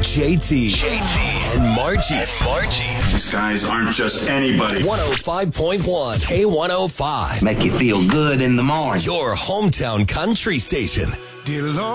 JT and Margie. These guys aren't just anybody. 105.1 K105. Make you feel good in the morning. Your hometown country station.